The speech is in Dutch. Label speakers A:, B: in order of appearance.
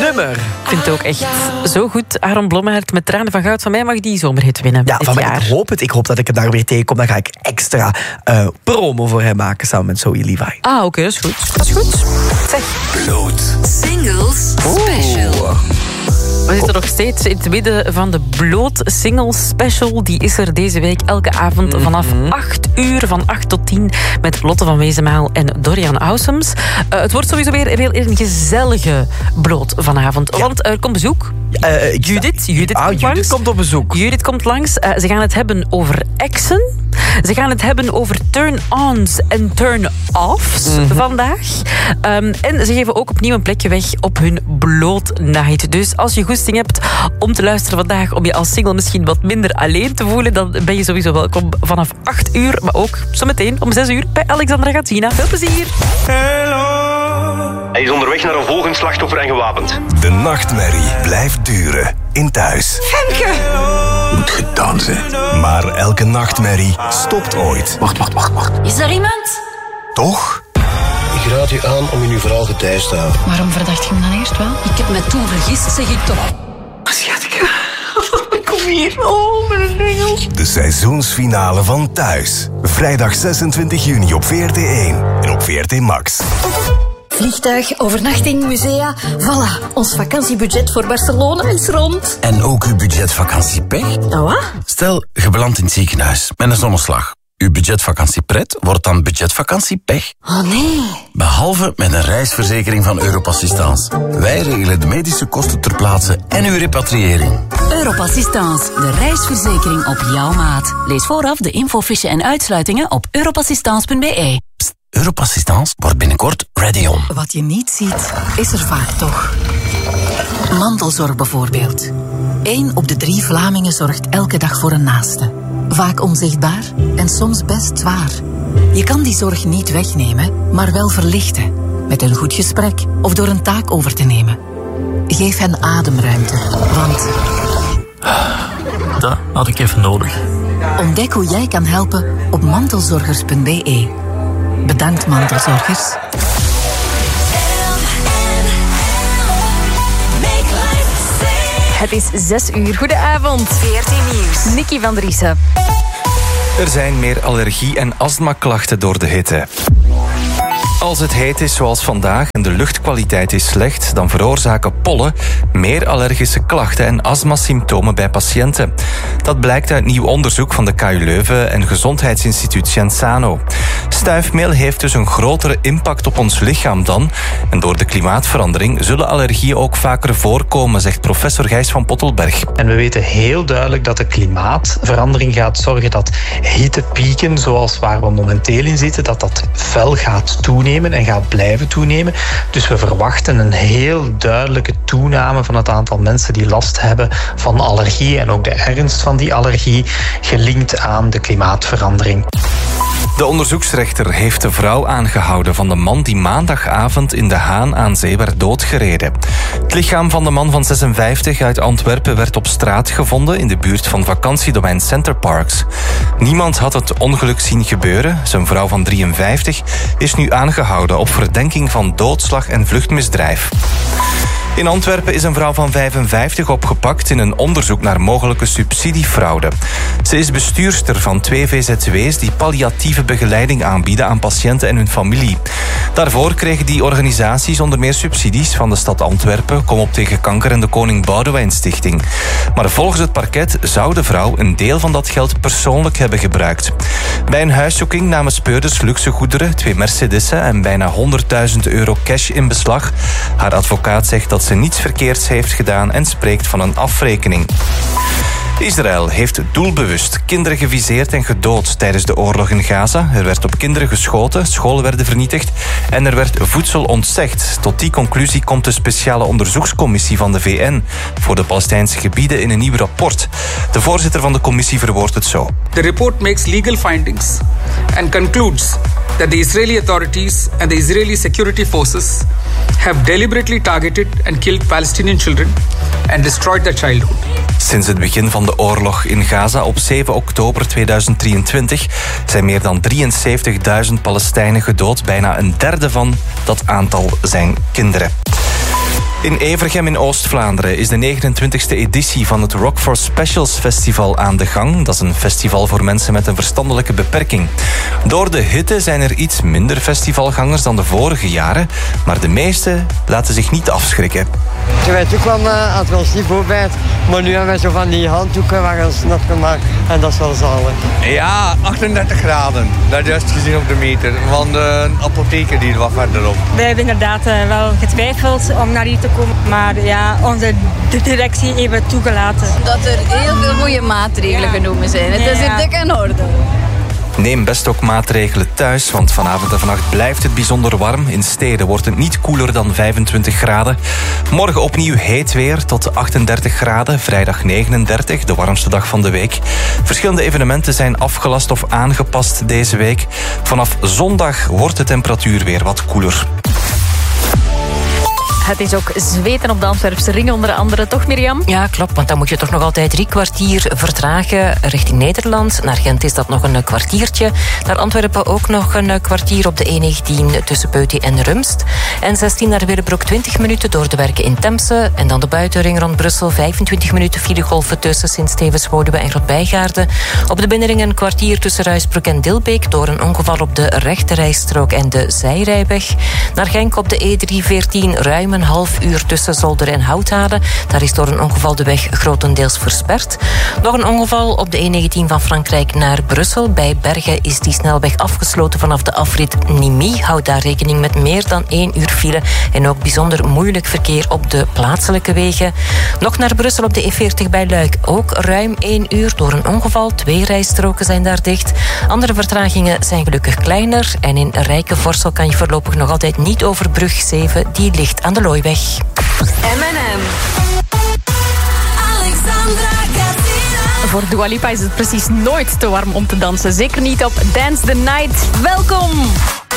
A: nummer.
B: Ik vind het ook echt zo goed. Aaron Blommaert met Tranen van Goud. Van mij mag die zomerhit winnen.
A: Ja,
B: dit
A: van mij,
B: jaar.
A: ik hoop het. Ik hoop dat ik het daar weer tegenkom. Dan ga ik extra promo voor hem maken samen met Zoe Levi.
B: Ah, oké, dat is goed. Dat is goed. Zeg.
C: Bloot.
D: Singles Special.
B: We zitten nog steeds in het midden van de Bloot Singles Special. Die is er deze week elke avond vanaf 8 uur, van 8 tot 10... met Lotte van Wezenmaal en Dorian Ausums. Het wordt sowieso weer een gezellige Bloot vanavond. Ja. Want er komt bezoek. Judith
A: komt op bezoek.
B: Judith komt langs. Ze gaan het hebben over exen. Ze gaan het hebben over turn-ons en turn-offs vandaag. En ze geven ook opnieuw een plekje weg op hun Bloot Night. Dus als je goesting hebt om te luisteren vandaag, om je als single misschien wat minder alleen te voelen, dan ben je sowieso welkom vanaf 8 uur, maar ook zometeen om 6 uur bij Alexandra Gazzina. Veel plezier!
E: Hij is onderweg naar een volgend slachtoffer en gewapend.
C: De nachtmerrie blijft duren in thuis.
D: Femke!
C: Moet gedaan zijn. Maar elke nachtmerrie stopt ooit.
E: Wacht.
D: Is er iemand?
C: Toch?
F: Ik raad u aan om in uw verhaal gedijst te houden.
G: Waarom verdacht je me dan eerst wel?
D: Ik heb me toen vergist, zeg ik toch.
G: Schatje, kom hier. Oh, mijn engel.
C: De seizoensfinale van Thuis. Vrijdag 26 juni op VRT1 en op VRT Max.
G: Vliegtuig, overnachting, musea. Voilà, ons vakantiebudget voor Barcelona is rond.
H: En ook uw budgetvakanciepech?
G: Nou wat?
H: Stel, je belandt in het ziekenhuis met een zonneslag. Uw budgetvakantiepret wordt dan budgetvakantiepech.
G: Oh nee.
H: Behalve met een reisverzekering van Europassistance. Wij regelen de medische kosten ter plaatse en uw repatriëring.
D: Europassistance, de reisverzekering op jouw maat. Lees vooraf de infofiche en uitsluitingen op europassistance.be.
H: Europassistance wordt binnenkort ready on.
G: Wat je niet ziet, is er vaak toch. Mantelzorg bijvoorbeeld. 1 op de 3 Vlamingen zorgt elke dag voor een naaste. Vaak onzichtbaar en soms best zwaar. Je kan die zorg niet wegnemen, maar wel verlichten. Met een goed gesprek of door een taak over te nemen. Geef hen ademruimte, want...
H: Dat had ik even nodig.
G: Ontdek hoe jij kan helpen op mantelzorgers.be. Bedankt, mantelzorgers.
I: Het is 6 uur. Goedenavond.
D: VRT Nieuws.
I: Nikki van Driessen.
J: Er zijn meer allergie- en astmaklachten door de hitte. Als het heet is zoals vandaag en de luchtkwaliteit is slecht, dan veroorzaken pollen meer allergische klachten en astmasymptomen bij patiënten. Dat blijkt uit nieuw onderzoek van de KU Leuven en Gezondheidsinstituut Genzano. Stuifmeel heeft dus een grotere impact op ons lichaam dan, en door de klimaatverandering zullen allergieën ook vaker voorkomen, zegt professor Gijs van Pottelberg.
K: En we weten heel duidelijk dat de klimaatverandering gaat zorgen dat hittepieken, zoals waar we momenteel in zitten, dat fel gaat toenemen en gaat blijven toenemen. Dus we verwachten een heel duidelijke toename van het aantal mensen die last hebben van allergie en ook de ernst van die allergie gelinkt aan de klimaatverandering.
J: De onderzoeksrechter heeft de vrouw aangehouden van de man die maandagavond in De Haan aan zee werd doodgereden. Het lichaam van de man van 56 uit Antwerpen werd op straat gevonden in de buurt van vakantiedomein Center Parks. Niemand had het ongeluk zien gebeuren. Zijn vrouw van 53 is nu aangehouden op verdenking van doodslag en vluchtmisdrijf. In Antwerpen is een vrouw van 55 opgepakt in een onderzoek naar mogelijke subsidiefraude. Ze is bestuurster van 2 VZW's die palliatieve begeleiding aanbieden aan patiënten en hun familie. Daarvoor kregen die organisaties onder meer subsidies van de stad Antwerpen, Kom op tegen kanker en de Koning Boudewijn Stichting. Maar volgens het parket zou de vrouw een deel van dat geld persoonlijk hebben gebruikt. Bij een huiszoeking namen speurders luxe goederen, 2 Mercedessen en bijna 100.000 euro cash in beslag. Haar advocaat zegt dat ze niets verkeerds heeft gedaan en spreekt van een afrekening. Israël heeft doelbewust kinderen geviseerd en gedood tijdens de oorlog in Gaza. Er werd op kinderen geschoten, scholen werden vernietigd en er werd voedsel ontzegd. Tot die conclusie komt de speciale onderzoekscommissie van de VN voor de Palestijnse gebieden in een nieuw rapport. De voorzitter van de commissie verwoordt het zo.
L: The report makes legal findings and concludes that the Israeli authorities and the Israeli security forces have deliberately targeted and killed Palestinian children and destroyed their childhood.
J: Sinds het begin van de oorlog in Gaza op 7 oktober 2023 zijn meer dan 73.000 Palestijnen gedood. Bijna een derde van dat aantal zijn kinderen. In Evergem in Oost-Vlaanderen is de 29e editie van het Rock for Specials Festival aan de gang. Dat is een festival voor mensen met een verstandelijke beperking. Door de hitte zijn er iets minder festivalgangers dan de vorige jaren, maar de meesten laten zich niet afschrikken.
M: Toen wij toekwam had we ons niet voorbereid, maar nu hebben wij zo van die handdoeken waar ons nat gemaakt en dat is wel zalig.
N: Ja, 38 graden. Dat is juist gezien op de meter van de apotheker die er wat verderop.
O: Wij hebben inderdaad wel getwijfeld om naar hier te komen, maar ja, onze directie heeft het toegelaten.
P: Dat er heel veel goede maatregelen genomen zijn. Het is hier dik in orde.
J: Neem best ook maatregelen thuis, want vanavond en vannacht blijft het bijzonder warm. In steden wordt het niet koeler dan 25 graden. Morgen opnieuw heet weer tot 38 graden. Vrijdag 39, de warmste dag van de week. Verschillende evenementen zijn afgelast of aangepast deze week. Vanaf zondag wordt de temperatuur weer wat koeler.
I: Het is ook zweten op de Antwerpse ring onder andere, toch Mirjam?
Q: Ja, klopt, want dan moet je toch nog altijd 3 kwartier vertragen richting Nederland. Naar Gent is dat nog een kwartiertje. Naar Antwerpen ook nog een kwartier op de E19 tussen Peuty en Rumst. En 16 naar Willebroek 20 minuten door de werken in Temse. En dan de buitenring rond Brussel 25 minuten filegolven tussen Sint-Stevens-Woluwe en Grootbijgaarden. Op de binnenring een kwartier tussen Ruisbroek en Dilbeek door een ongeval op de rechterrijstrook en de zijrijweg. Naar Genk op de E314 ruim een half uur tussen Zolder en Houthalen. Daar is door een ongeval de weg grotendeels versperd. Nog een ongeval op de E19 van Frankrijk naar Brussel. Bij Bergen is die snelweg afgesloten vanaf de afrit Nimy. Houd daar rekening met meer dan 1 uur file en ook bijzonder moeilijk verkeer op de plaatselijke wegen. Nog naar Brussel op de E40 bij Luik. Ook ruim 1 uur door een ongeval. 2 rijstroken zijn daar dicht. Andere vertragingen zijn gelukkig kleiner. En in Rijkenvorsel kan je voorlopig nog altijd niet over brug 7. Die ligt aan de Looiweg.
I: M&M. Voor Dua Lipa is het precies nooit te warm om te dansen. Zeker niet op Dance the Night. Welkom!